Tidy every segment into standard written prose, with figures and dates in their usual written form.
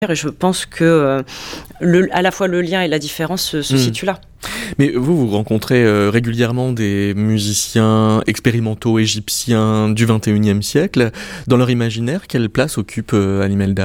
Et je pense que à la fois le lien et la différence se situent là. Mais vous rencontrez régulièrement des musiciens expérimentaux égyptiens du XXIe siècle. Dans leur imaginaire, quelle place occupe Ali Meldab ?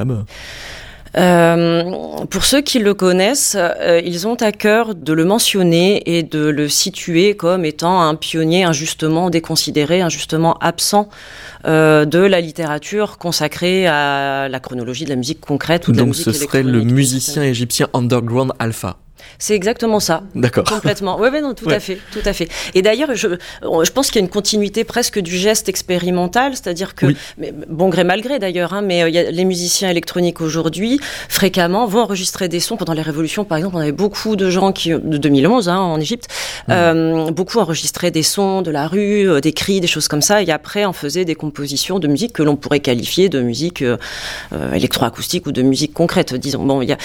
Pour ceux qui le connaissent, ils ont à cœur de le mentionner et de le situer comme étant un pionnier injustement déconsidéré, injustement absent de la littérature consacrée à la chronologie de la musique concrète ou de la musique électronique. Donc ce serait le musicien égyptien underground alpha. C'est exactement ça. D'accord. Complètement. Oui, non, tout à fait. Et d'ailleurs, je pense qu'il y a une continuité presque du geste expérimental, c'est-à-dire que, mais, bon gré mal gré d'ailleurs, mais les musiciens électroniques aujourd'hui, fréquemment, vont enregistrer des sons. Pendant les révolutions, par exemple, on avait beaucoup de gens de 2011, en Égypte, beaucoup enregistraient des sons de la rue, des cris, des choses comme ça, et après, on faisait des compositions de musique que l'on pourrait qualifier de musique électroacoustique ou de musique concrète, disons. Bon, il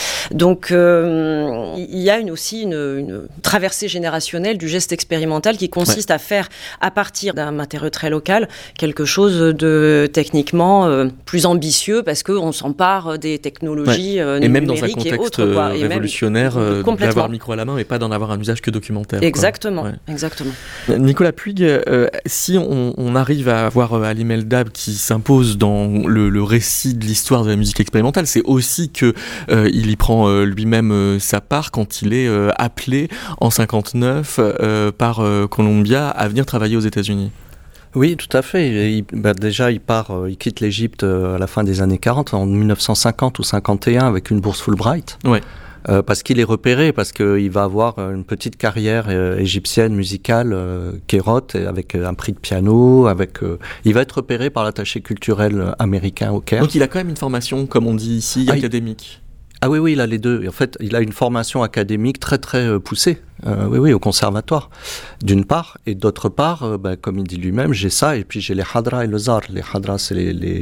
y a aussi une traversée générationnelle du geste expérimental qui consiste à faire, à partir d'un matériau très local, quelque chose de techniquement plus ambitieux parce qu'on s'empare des technologies numériques et même dans un contexte révolutionnaire, d'avoir le micro à la main et pas d'en avoir un usage que documentaire. Exactement. Nicolas Puig, si on arrive à avoir Ali Meldab qui s'impose dans le récit de l'histoire de la musique expérimentale, c'est aussi que il y prend lui-même sa part quand il est appelé en 59 par Columbia à venir travailler aux États-Unis. Oui, tout à fait. Il quitte l'Égypte à la fin des années 40, en 1950 ou 51, avec une bourse Fulbright. Ouais. Parce qu'il est repéré, parce qu'il va avoir une petite carrière égyptienne musicale, Kérot, avec un prix de piano, il va être repéré par l'attaché culturel américain au Caire. Donc il a quand même une formation, comme on dit ici, académique. Ah oui, il a les deux. En fait, il a une formation académique très très poussée. Au conservatoire, d'une part, et d'autre part, comme il dit lui-même, j'ai ça, et puis j'ai les hadras et le zar. Les hadras, c'est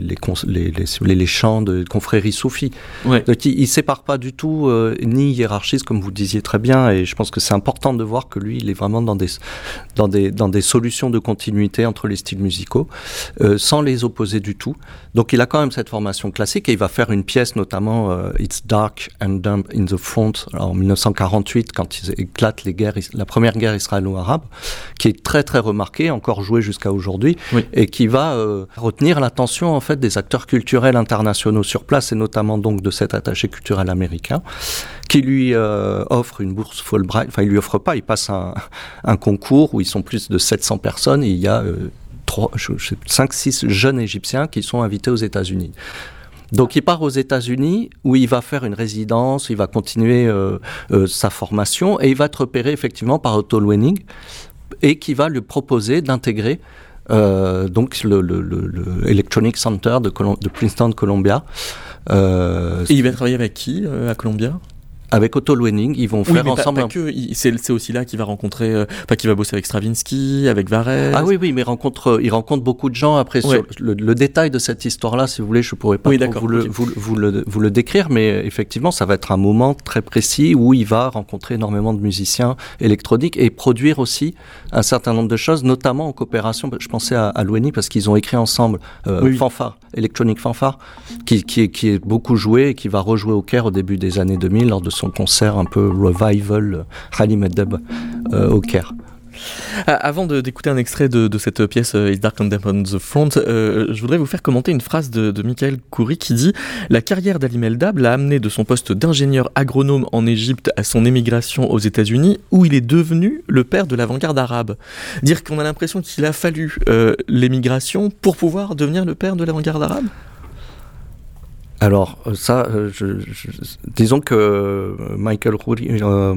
les chants de confrérie soufis. Ouais. Donc il sépare pas du tout, ni hiérarchise, comme vous disiez très bien, et je pense que c'est important de voir que lui, il est vraiment dans des solutions de continuité entre les styles musicaux, sans les opposer du tout. Donc il a quand même cette formation classique, et il va faire une pièce, notamment It's Dark and Dumb in the Front, en 1948, quand ils éclatent la première guerre israélo-arabe, qui est très très remarquée, encore jouée jusqu'à aujourd'hui, et qui va retenir l'attention en fait des acteurs culturels internationaux sur place, et notamment donc de cet attaché culturel américain, qui lui offre une bourse Fulbright. Enfin, il lui offre pas, il passe un concours où ils sont plus de 700 personnes, et il y a 5-6 jeunes Égyptiens qui sont invités aux États-Unis. Donc il part aux États-Unis où il va faire une résidence, il va continuer sa formation, et il va être repéré effectivement par Otto Luening, et qui va lui proposer d'intégrer donc le Electronic Center de Princeton, Columbia. Et il va travailler avec qui à Columbia ? Avec Otto Luening, ils vont faire ensemble. C'est aussi là qu'il va rencontrer, qu'il va bosser avec Stravinsky, avec Varese. Ah oui, mais il rencontre beaucoup de gens. Après, sur le détail de cette histoire-là, si vous voulez, je pourrais pas vous le décrire, mais effectivement, ça va être un moment très précis où il va rencontrer énormément de musiciens électroniques et produire aussi un certain nombre de choses, notamment en coopération. Je pensais à Luening parce qu'ils ont écrit ensemble Fanfare, Electronic Fanfare, qui est beaucoup joué et qui va rejouer au Caire au début des années 2000 lors de son concert un peu revival Ali Meldab au Caire. Avant d'écouter un extrait de cette pièce It's Dark and Damp on the Front, je voudrais vous faire commenter une phrase de Michael Khoury qui dit « La carrière d'Ali Meldab l'a amené de son poste d'ingénieur agronome en Égypte à son émigration aux États-Unis, où il est devenu le père de l'avant-garde arabe. » Dire qu'on a l'impression qu'il a fallu l'émigration pour pouvoir devenir le père de l'avant-garde arabe ? Alors ça, disons que Michael Khoury,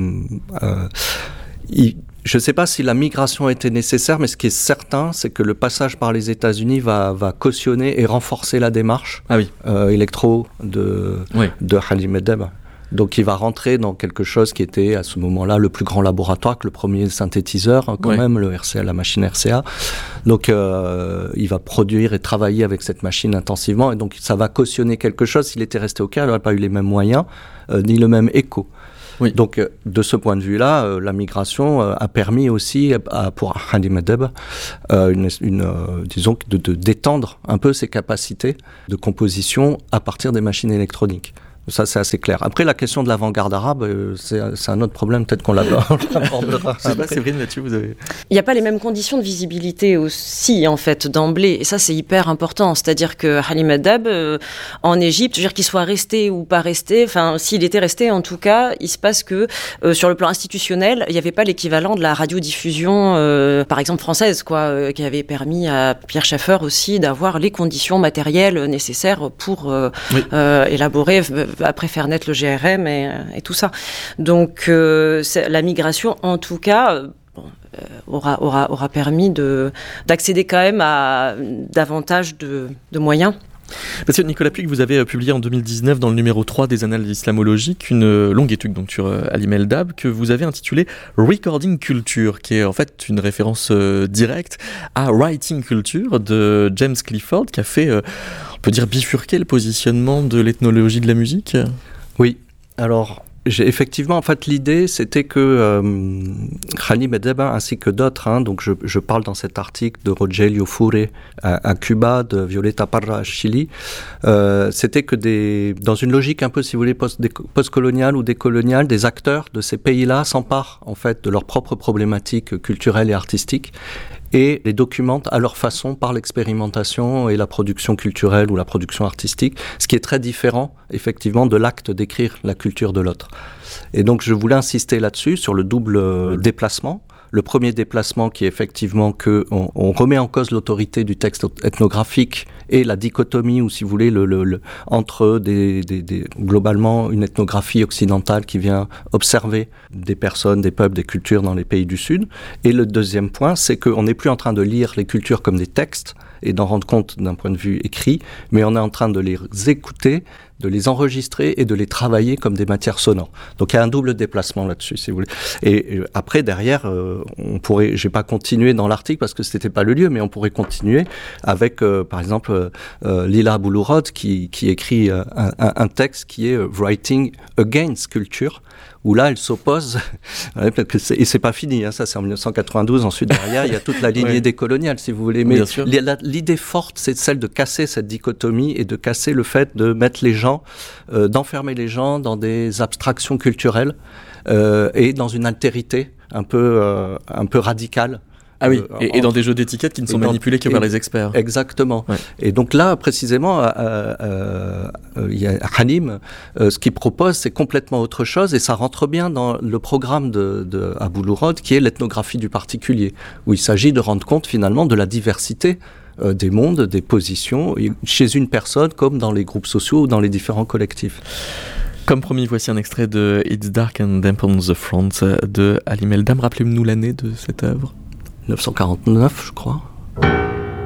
je ne sais pas si la migration a été nécessaire, mais ce qui est certain, c'est que le passage par les États-Unis va cautionner et renforcer la démarche électro de Ali Meldab. Donc il va rentrer dans quelque chose qui était à ce moment-là le plus grand laboratoire, que le premier synthétiseur même, le RCA, la machine RCA. Donc il va produire et travailler avec cette machine intensivement, et donc ça va cautionner quelque chose. S'il était resté au Caire, il n'aurait pas eu les mêmes moyens ni le même écho. Oui. Donc de ce point de vue-là, la migration a permis aussi pour Ali Meldab disons d'étendre un peu ses capacités de composition à partir des machines électroniques. Ça, c'est assez clair. Après, la question de l'avant-garde arabe, c'est un autre problème. Peut-être qu'on l'abordera. Je sais pas, Séverine, là-dessus, vous avez... Il n'y a pas les mêmes conditions de visibilité aussi, en fait, d'emblée. Et ça, c'est hyper important. C'est-à-dire que Halim Haddad, en Égypte, je veux dire qu'il soit resté ou pas resté, enfin, s'il était resté, en tout cas, il se passe que, sur le plan institutionnel, il n'y avait pas l'équivalent de la radiodiffusion, par exemple, française, quoi, qui avait permis à Pierre Schaeffer aussi d'avoir les conditions matérielles nécessaires pour élaborer, après faire naître le GRM et tout ça. Donc la migration, en tout cas, aura permis d'accéder quand même à davantage de moyens. Parce que Nicolas Puig, vous avez publié en 2019 dans le numéro 3 des Annales islamologiques une longue étude donc, sur Halim Eldab que vous avez intitulée Recording Culture, qui est en fait une référence directe à Writing Culture de James Clifford, qui a fait, on peut dire, bifurquer le positionnement de l'ethnologie de la musique. Oui, alors... Effectivement, en fait, l'idée, c'était que Halim Haddad, ainsi que d'autres, donc je parle dans cet article de Rogelio Fure à Cuba, de Violeta Parra à Chili, c'était que dans une logique un peu, si vous voulez, post-coloniale ou décoloniale, des acteurs de ces pays-là s'emparent, en fait, de leurs propres problématiques culturelles et artistiques et les documentent à leur façon par l'expérimentation et la production culturelle ou la production artistique, ce qui est très différent, effectivement, de l'acte d'écrire la culture de l'autre. Et donc, je voulais insister là-dessus, sur le double déplacement. Le premier déplacement qui est effectivement qu'on remet en cause l'autorité du texte ethnographique et la dichotomie, ou si vous voulez, entre globalement une ethnographie occidentale qui vient observer des personnes, des peuples, des cultures dans les pays du Sud. Et le deuxième point, c'est qu'on n'est plus en train de lire les cultures comme des textes et d'en rendre compte d'un point de vue écrit, mais on est en train de les écouter, de les enregistrer et de les travailler comme des matières sonores. Donc il y a un double déplacement là-dessus, si vous voulez. Et après, derrière, j'ai pas continué dans l'article parce que c'était pas le lieu, mais on pourrait continuer avec, par exemple, Lila Boulourod qui écrit un texte qui est Writing Against Culture, où là, elle s'oppose, et c'est pas fini, ça c'est en 1992, ensuite derrière, il y a toute la lignée décoloniale, si vous voulez, mais l'idée forte, c'est celle de casser cette dichotomie et de casser le fait de mettre les gens, d'enfermer les gens dans des abstractions culturelles et dans une altérité un peu radicale. Ah oui, et dans des jeux d'étiquettes qui ne sont manipulés que par les experts. Exactement. Ouais. Et donc là, précisément, il y a Halim, ce qu'il propose, c'est complètement autre chose, et ça rentre bien dans le programme de Boulourod, qui est l'ethnographie du particulier, où il s'agit de rendre compte finalement de la diversité des mondes, des positions, chez une personne comme dans les groupes sociaux ou dans les différents collectifs. Comme promis, voici un extrait de It's Dark and Damp on the Front de Halim Eldab. Rappelez-nous l'année de cette œuvre. 1949, je crois.